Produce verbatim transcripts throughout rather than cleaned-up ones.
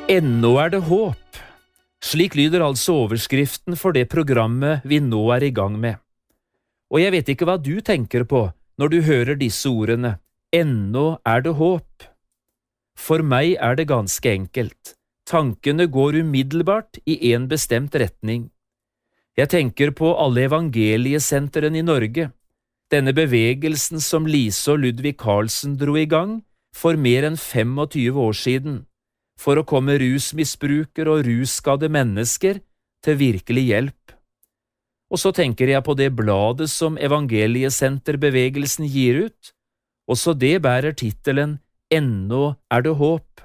Ennå er det håp. Slik lyder altså overskriften for det programmet vi nå er i gang med. Og jeg vet ikke hva du tenker på når du hører disse ordene. Ennå er det håp. For meg er det ganske enkelt. Tankene går umiddelbart i en bestemt retning. Jeg tenker på alle evangeliesentrene i Norge, denne bevegelsen som Lise og Ludvig Carlsen dro i gang for mer enn tjuefem år siden, for å komme rusmisbrukere og russkadde mennesker til virkelig hjelp. Og så tenker jeg på det bladet som evangeliesenterbevegelsen gir ut, også det bærer titelen Ennå er det håp.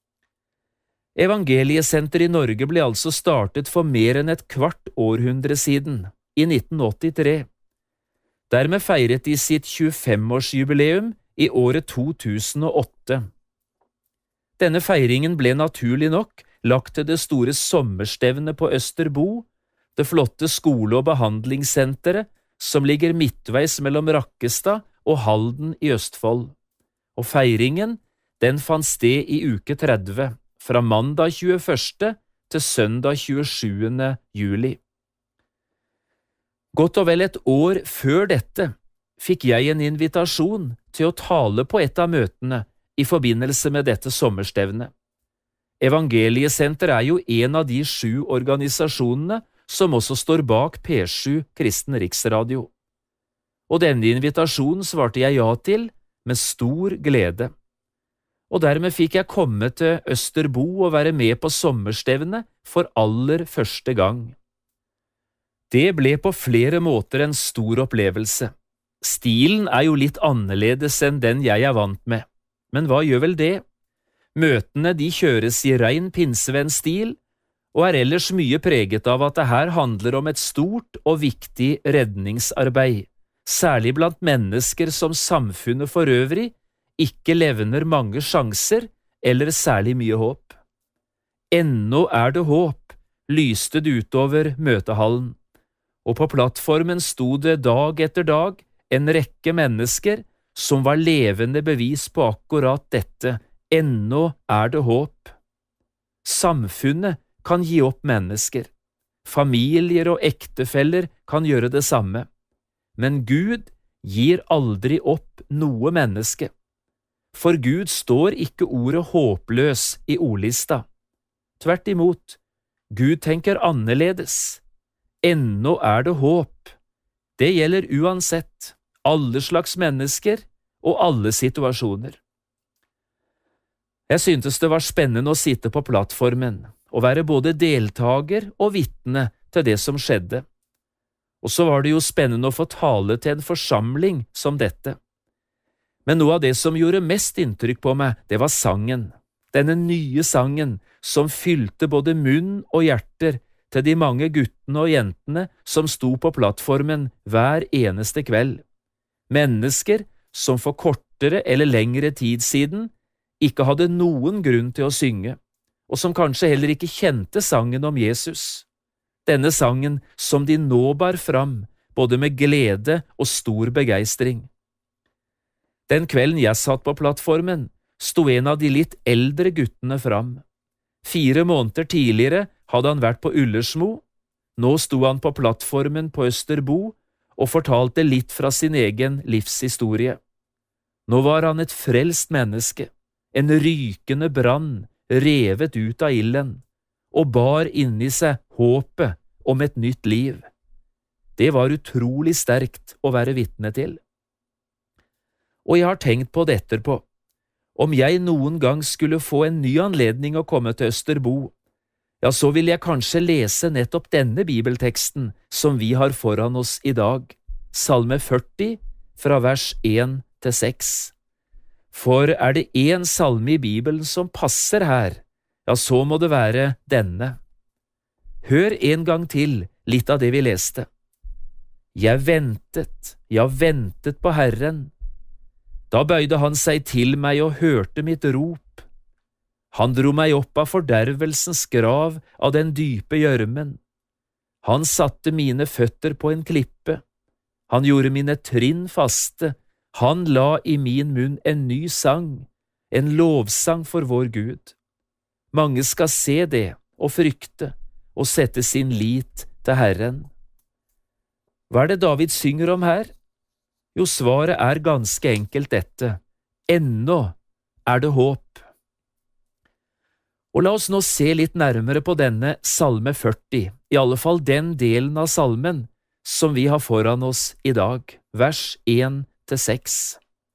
Evangeliesenter i Norge ble altså startet for mer enn et kvart århundre siden, i nitten åttitre. Dermed feiret de sitt tjuefem-årsjubileum i året to tusen og åtte. Denne feiringen ble naturlig nok lagt til det store sommerstevnet på Østerbo, det flotte skole- og behandlingssenteret som ligger midtveis mellom Rakkestad og Halden i Østfold. Og feiringen, den fant sted i uke tretti, fra mandag tjueførste til søndag tjuesjuende juli. Godt og vel et år før dette fikk jeg en invitasjon til å tale på et av møtene i forbindelse med dette sommerstevnet. Evangeliesenter er jo en av de sju organisasjonene som også står bak P sju Kristen Riksradio. Og denne invitasjonen svarte jeg ja til med stor glede. Og dermed fikk jeg komme til Østerbo og være med på sommerstevnet for aller første gang. Det ble på flere måter en stor opplevelse. Stilen er jo litt annerledes enn den jeg er vant med. Men hva gjør vel det? Møtene de kjøres i rein pinsevennstil, og er ellers mye preget av at det her handler om et stort og viktig redningsarbeid, særlig blant mennesker som samfunnet for øvrig ikke levner mange sjanser eller særlig mye håp. Ennå er det håp, lyste det utover møtehallen, og på plattformen sto det dag etter dag en rekke mennesker som var levende bevis på akkurat dette. Ennå er det håp. Samfunnet kan gi opp mennesker. Familier og ektefeller kan gjøre det samme. Men Gud gir aldri opp noe menneske. For Gud står ikke ordet håpløs i ordlista. Tvert imot, Gud tenker annerledes. Ennå er det håp. Det gjelder uansett, alle slags mennesker og alle situasjoner. Jeg syntes det var spennende å sitte på plattformen og være både deltager og vitne til det som skjedde. Og så var det jo spennende å få tale til en forsamling som dette. Men noe av det som gjorde mest inntrykk på meg, det var sangen. Denne nye sangen som fylte både munn og hjerter til de mange guttene og jentene som sto på plattformen hver eneste kveld. Mennesker som for kortere eller lengre tid siden ikke hadde noen grunn til å synge, og som kanskje heller ikke kjente sangen om Jesus. Denne sangen som de nå bar fram, både med glede og stor begeistring. Den kvelden jeg satt på plattformen, sto en av de litt eldre guttene fram. Fire måneder tidligere hadde han vært på Ullersmo. Nå sto han på plattformen på Østerbo og fortalte litt fra sin egen livshistorie. Nå var han et frelst menneske, en rykende brann revet ut av ilden, og bar inni seg håpet om et nytt liv. Det var utrolig sterkt å være vitne til. Og jeg har tenkt på det etterpå. Om jeg noen gang skulle få en ny anledning å komme til Østerbo, ja, så vil jeg kanskje lese nettopp denne bibelteksten som vi har foran oss i dag, Salme førti, fra vers én til seks. For er det en salme i Bibelen som passer her, ja, så må det være denne. Hør en gang til litt av det vi leste. Jeg ventet, ja, ventet på Herren. Da bøyde han seg til meg og hørte mitt rop. Han dro meg opp av fordervelsens grav, av den dype gjørmen. Han satte mine føtter på en klippe. Han gjorde mine trinn faste. Han la i min munn en ny sang, en lovsang for vår Gud. Mange skal se det og frykte og sette sin lit til Herren. Hva er det David synger om her? Jo, svaret er ganske enkelt dette. Ennå er det håp. Og la oss nå se litt nærmere på denne salme førti, i alle fall den delen av salmen som vi har foran oss i dag, vers én til seks.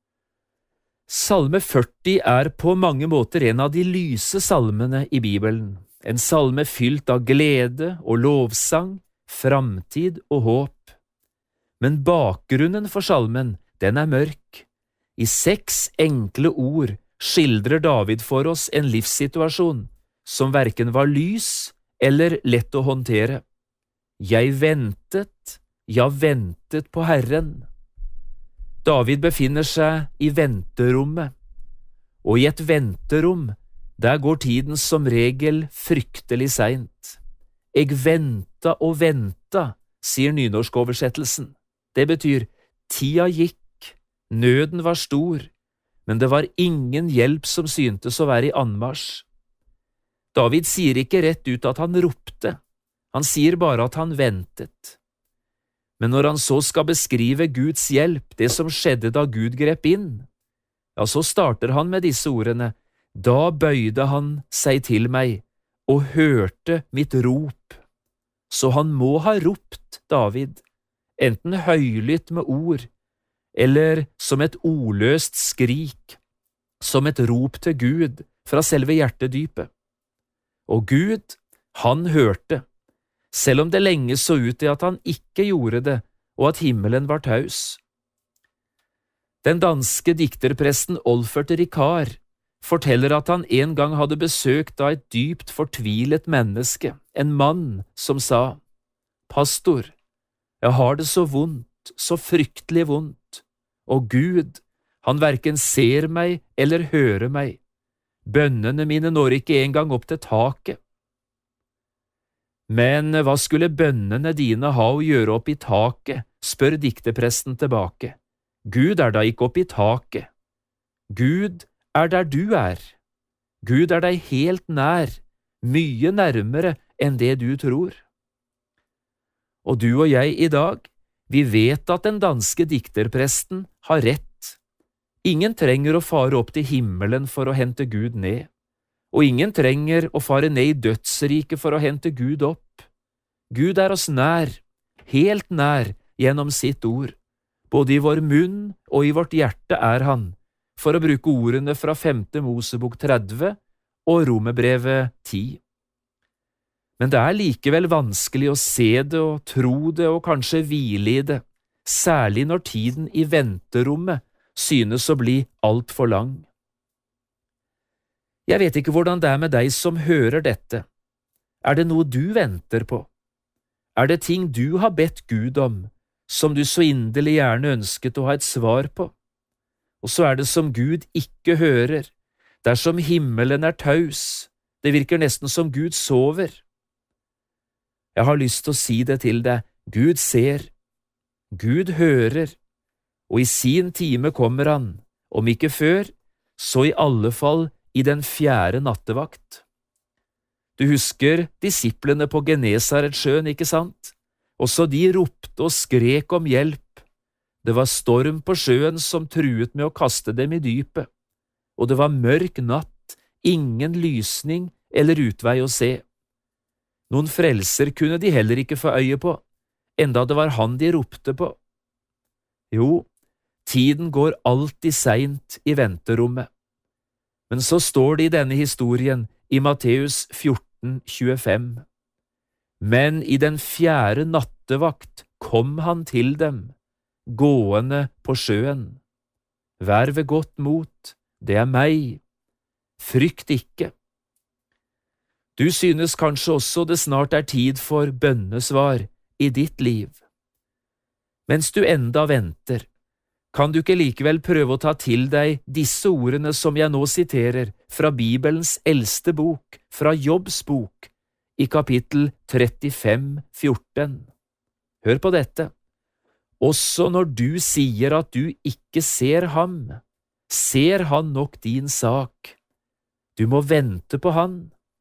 Salme førti er på mange måter en av de lyse salmene i Bibelen, en salme fylt av glede og lovsang, framtid og håp. Men bakgrunnen for salmen, den er mørk. I seks enkle ord skildrer David for oss en livssituasjon som hverken var lys eller lett å håndtere. Jeg ventet, ja ventet på Herren. David befinner seg i venterommet, og i et venterom, der går tiden som regel fryktelig seint. Jeg venta og venta, sier nynorskoversettelsen. Det betyr, tida gikk, nøden var stor, men det var ingen hjelp som syntes å være i anmarsj. David sier ikke rett ut at han ropte, han sier bare at han ventet. Men når han så skal beskrive Guds hjelp, det som skjedde da Gud grep inn, ja, så starter han med disse ordene, da bøyde han seg til meg og hørte mitt rop. Så han må ha ropt, David, enten høylytt med ord, eller som et ordløst skrik, som et rop til Gud fra selve hjertedypet. Og Gud, han hørte, selv om det lenge så ut til at han ikke gjorde det, og at himmelen var taus. Den danske dikterpresten Olfert Rikard forteller at han en gang hadde besøkt av et dypt fortvilet menneske, en mann som sa, «Pastor, jeg har det så vondt, så fryktelig vondt, og Gud, han hverken ser meg eller hører meg. Bønnene mine når ikke engang opp til taket.» Men hva skulle bønnene dine ha å gjøre opp i taket, spør dikterpresten tilbake. Gud er da ikke opp i taket. Gud er der du er. Gud er deg helt nær, mye nærmere enn det du tror. Og du og jeg i dag, vi vet at den danske dikterpresten har rett. Ingen trenger å fare opp til himmelen for å hente Gud ned, og ingen trenger å fare ned i dødsriket for å hente Gud opp. Gud er oss nær, helt nær gjennom sitt ord. Både i vår munn og i vårt hjerte er han, for å bruke ordene fra femte Mosebok tretti og Romerbrevet ti. Men det er likevel vanskelig å se det og tro det og kanskje hvile i det, særlig når tiden i venterommet synes å bli alt for lang. Jeg vet ikke hvordan det er med deg som hører dette. Er det noe du venter på? Er det ting du har bedt Gud om, som du så inderlig gjerne ønsket å ha et svar på? Og så er det som Gud ikke hører, dersom himmelen er taus, det virker nesten som Gud sover. Jeg har lyst til å si det til deg, Gud ser, Gud hører, og i sin time kommer han, om ikke før, så i alle fall i den fjerde nattevakt. Du husker disiplene på Genesaretsjøen, ikke sant? Også de ropte og skrek om hjelp. Det var storm på sjøen som truet med å kaste dem i dypet, og det var mørk natt, ingen lysning eller utvei å se. Noen frelser kunne de heller ikke få øye på, enda det var han de ropte på. Jo, tiden går alltid seint i venterommet. Men så står det i denne historien i Matteus fjorten tjuefem. Men i den fjerde nattevakt kom han til dem, gående på sjøen. Vær ved godt mot, det er meg. Frykt ikke. Du synes kanskje også det snart er tid for bønnesvar i ditt liv. Mens du enda venter, kan du ikke likevel prøve å ta til deg disse ordene som jeg nå siterer fra Bibelens eldste bok, fra Jobbs bok, i kapittel trettifem fjorten. Hør på dette. Også når du sier at du ikke ser ham, ser han nok din sak. Du må vente på han,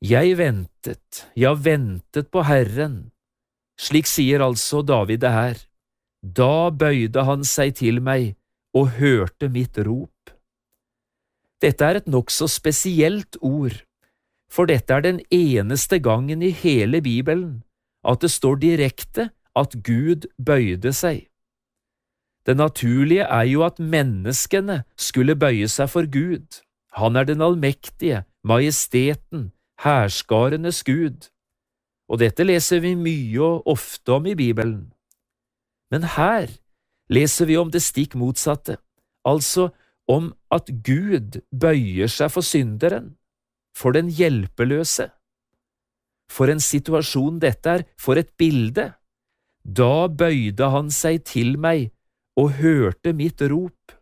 Jeg ventet, ja ventet på Herren. Slik sier altså David det her. Da bøyde han seg til meg og hørte mitt rop. Dette er et nokså spesielt ord, for dette er den eneste gangen i hele Bibelen at det står direkte at Gud bøyde seg. Det naturlige er jo at menneskene skulle bøye seg for Gud. Han er den allmektige, majesteten, hærskarenes Gud. Og dette leser vi mye og ofte om i Bibelen. Men her leser vi om det stikk motsatte, altså om at Gud bøyer seg for synderen, for den hjelpeløse. For en situasjon dette er, for et bilde. Da bøyde han seg til meg og hørte mitt rop.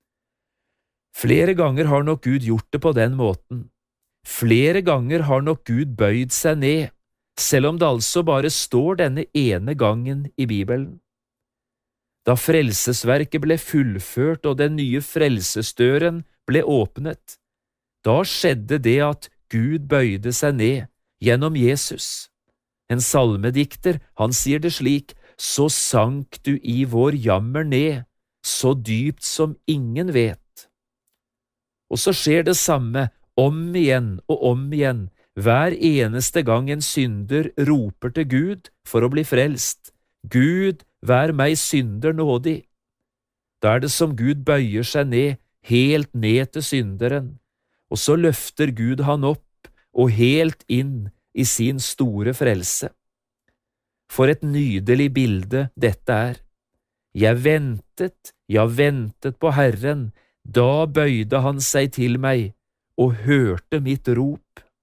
Flere ganger har nok Gud gjort det på den måten. Flere ganger har nok Gud bøyd seg ned, selv om det altså bare står denne ene gangen i Bibelen. Da frelsesverket ble fullført og den nye frelsesdøren ble åpnet, da skjedde det at Gud bøyde seg ned gjennom Jesus. En salmedikter, han sier det slik, så sank du i vår jammer ned, så dypt som ingen vet. Og så skjer det samme om igjen og om igjen, hver eneste gang en synder roper til Gud for å bli frelst. Gud, vær meg synder nådig. Da er det som Gud bøyer seg ned, helt ned til synderen, og så løfter Gud han opp og helt inn i sin store frelse. For et nydelig bilde dette er. Jeg ventet, ja ventet på Herren, da bøyde han seg til meg og hørte mitt rop.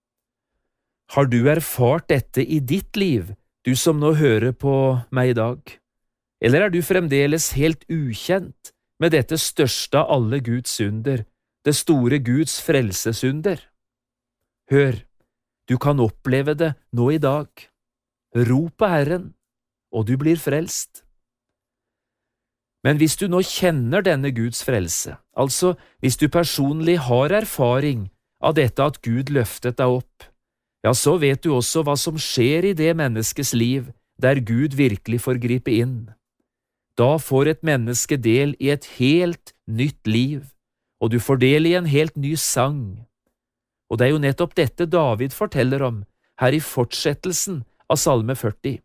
Har du erfart dette i ditt liv, du som nå hører på meg i dag? Eller er du fremdeles helt ukjent med dette største av alle Guds under, det store Guds frelsesunder? Hør, du kan oppleve det nå i dag. Rop på Herren, og du blir frelst. Men hvis du nå kjenner denne Guds frelse, altså hvis du personlig har erfaring av dette at Gud løftet deg opp, ja, så vet du også hva som skjer i det menneskes liv der Gud virkelig får gripe inn. Da får et menneske del i et helt nytt liv, og du får del i en helt ny sang. Og det er jo nettopp dette David forteller om her i fortsettelsen av Salme førti.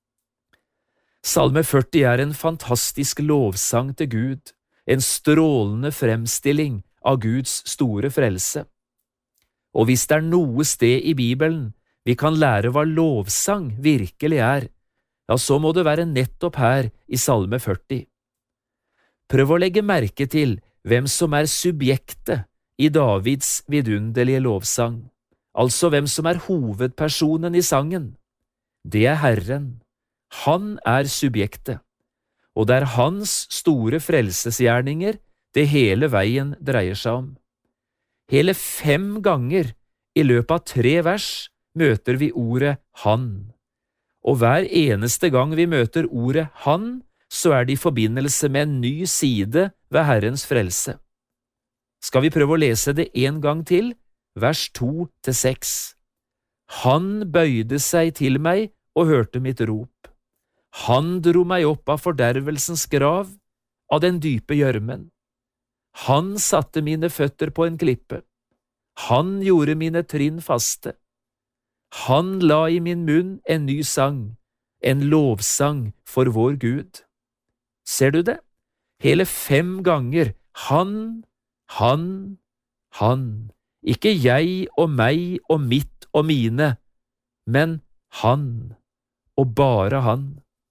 Salme førti er en fantastisk lovsang til Gud, en strålende fremstilling av Guds store frelse. Og hvis det er noe sted i Bibelen vi kan lære hva lovsang virkelig er, ja, så må det være nettopp her i Salme førti. Prøv å legge merke til hvem som er subjektet i Davids vidunderlige lovsang, altså hvem som er hovedpersonen i sangen. Det er Herren. Han er subjektet, og det er hans store frelsesgjerninger det hele veien dreier seg om. Hele fem ganger i løpet av tre vers møter vi ordet han, og hver eneste gang vi møter ordet han, så er det i forbindelse med en ny side ved Herrens frelse. Skal vi prøve å lese det en gang til, vers to til seks. Han bøyde seg til meg og hørte mitt rop. Han dro meg opp av fordervelsens grav, av den dype gjørmen. Han satte mine føtter på en klippe. Han gjorde mine trinn faste. Han la i min munn en ny sang, en lovsang for vår Gud. Ser du det? Hele fem ganger han, han, han. Ikke jeg og meg og mitt og mine, men han, og bare han.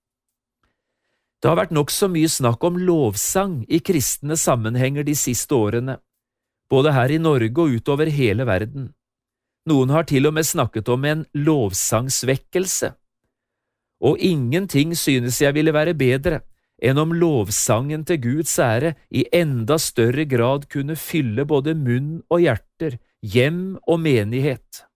Det har vært nok så mye snakk om lovsang i kristne sammenhenger de siste årene, både her i Norge og utover hele verden. Noen har til og med snakket om en lovsangsvekkelse. Og ingenting synes jeg ville være bedre enn om lovsangen til Guds ære i enda større grad kunne fylle både munn og hjerter, hjem og menighet.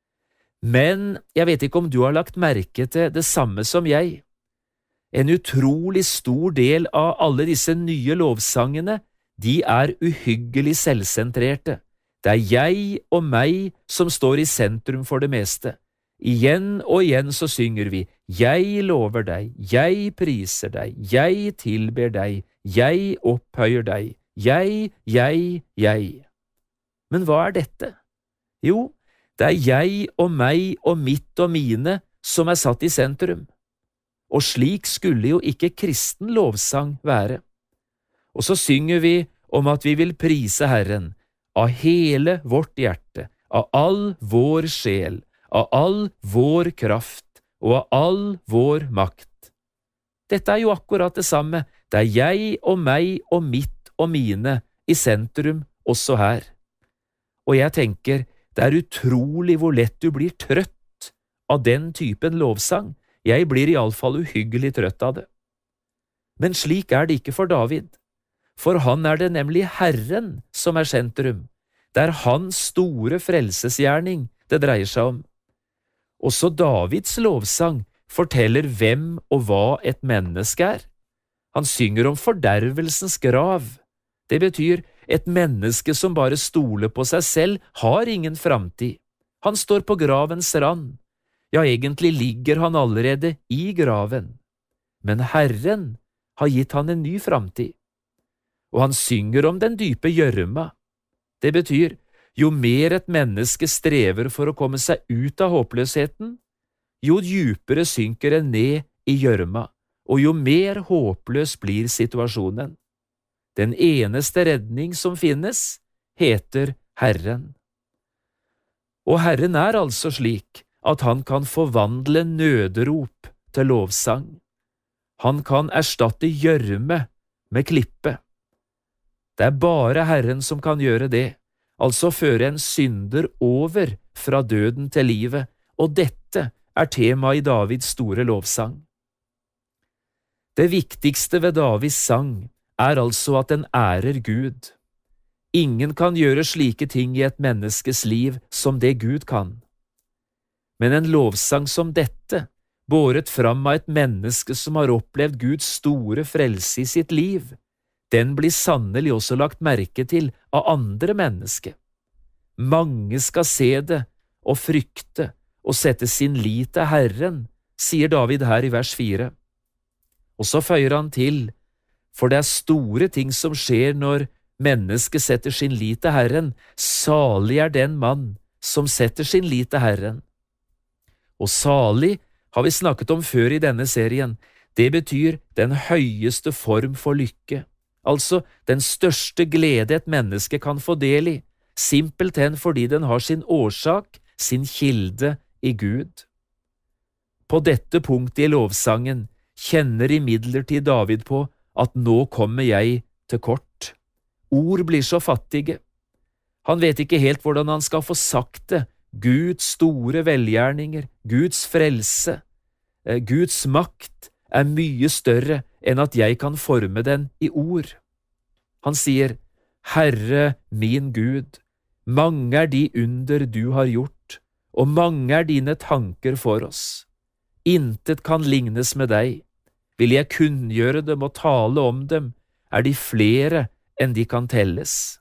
Men jeg vet ikke om du har lagt merke til det samme som jeg. En utrolig stor del av alle disse nye lovsangene, de er uhyggelig selvsentrerte. Det er jeg og meg som står i sentrum for det meste. Igjen og igjen så synger vi, jeg lover deg, jeg priser deg, jeg tilber deg, jeg opphøyer deg, jeg, jeg, jeg. Men hva er dette? Jo, det er jeg og meg og mitt og mine som er satt i sentrum. Og slik skulle jo ikke kristen lovsang være. Og så synger vi om at vi vil prise Herren av hele vårt hjerte, av all vår sjel, av all vår kraft og av all vår makt. Dette er jo akkurat det samme, det er jeg og meg og mitt og mine i sentrum også her. Og jeg tenker, det er utrolig hvor lett du blir trøtt av den typen lovsang. Jeg blir i alle fall uhyggelig trøtt av det. Men slik er det ikke for David. For han er det nemlig Herren som er sentrum. Det er hans store frelsesgjerning det dreier seg om. Også Davids lovsang forteller hvem og hva et menneske er. Han synger om fordervelsens grav. Det betyr et menneske som bare stoler på seg selv, har ingen framtid. Han står på gravens rand. Ja, egentlig ligger han allerede i graven. Men Herren har gitt han en ny framtid. Og han synger om den dype gjørma. Det betyr, jo mer et menneske strever for å komme seg ut av håpløsheten, jo djupere synker en ned i gjørma, og jo mer håpløs blir situasjonen. Den eneste redning som finnes, heter Herren. Og Herren er altså slik at han kan forvandle nøderop til lovsang. Han kan erstatte gjørme med klippe. Det er bare Herren som kan gjøre det, altså føre en synder over fra døden til livet, og dette er tema i Davids store lovsang. Det viktigste ved Davids sang er altså at den ærer Gud. Ingen kan gjøre slike ting i et menneskes liv som det Gud kan. Men en lovsang som dette, båret fram av et menneske som har opplevd Guds store frelse i sitt liv, den blir sannelig også lagt merke til av andre mennesker. Mange skal se det og frykte og sette sin lit til Herren, sier David her i vers fire. Og så føyer han til, for det er store ting som skjer når mennesket setter sin lit til Herren. Salig er den mann som setter sin lit til Herren. Og salig har vi snakket om før i denne serien. Det betyr den høyeste form for lykke, altså den største glede et menneske kan få del i, simpelthen fordi den har sin årsak, sin kilde i Gud. På dette punktet i lovsangen kjenner imidlertid David på at nå kommer jeg til kort. Ord blir så fattige. Han vet ikke helt hvordan han skal få sagt det. Guds store velgjerninger, Guds frelse, Guds makt er mye større enn at jeg kan forme den i ord. Han sier, Herre min Gud, mange er de under du har gjort, og mange er dine tanker for oss. Intet kan lignes med deg. Vil jeg kunngjøre dem og tale om dem, er de flere enn de kan telles.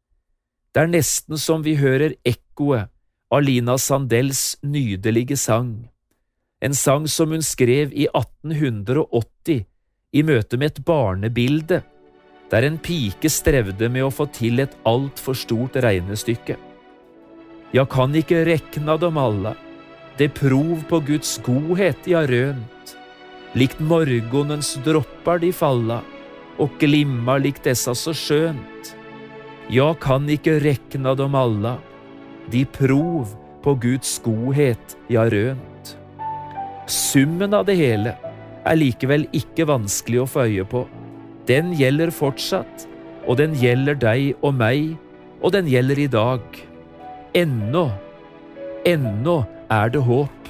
Det er nesten som vi hører ekkoet av Lina Sandells nydelige sang, en sang som hun skrev i atten åtti i møte med et barnebilde, der en pike strevde med å få til et alt for stort regnestykke. Jeg kan ikke rekna dem alla, det prov på Guds godhet jeg har rønt, likt morgonens droppar de falla, og glimma likt dessa så skjønt. Jeg kan ikke rekna dem alla, de prov på Guds godhet jeg har rønt. Summen av det hele er likevel ikke vanskelig å få øye på. Den gjelder fortsatt, og den gjelder deg og meg, og den gjelder i dag. Ennå, ennå er det håp.